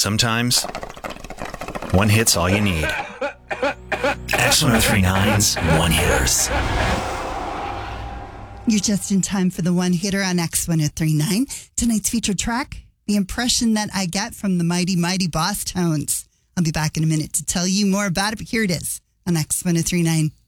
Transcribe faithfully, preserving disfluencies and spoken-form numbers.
Sometimes, one hit's all you need. X one oh three nine's One Hitters. You're just in time for the one hitter on X one oh three nine. Tonight's featured track, The Impression That I Get from the Mighty Mighty Boss Tones. I'll be back in a minute to tell you more about it, but here it is on X one oh three nine.